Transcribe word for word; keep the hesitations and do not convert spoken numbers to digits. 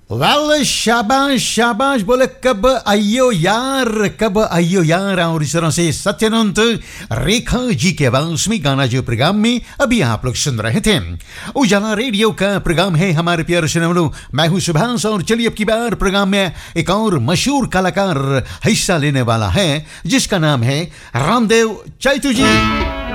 Well शाबाश शाबाश बोले कब आइयो यार कब आइयो यार। और इस तरह से सत्यानंद रेखा जी के आवाज में गाना जो प्रोग्राम में अभी आप लोग सुन रहे थे उजाला रेडियो का प्रोग्राम है हमारे प्यारे सुनने वालों। मैं हूं सुभाष और चलिए अब की बार प्रोग्राम में एक और मशहूर कलाकार हिस्सा लेने वाला है जिसका नाम है रामदेव चैतू जी।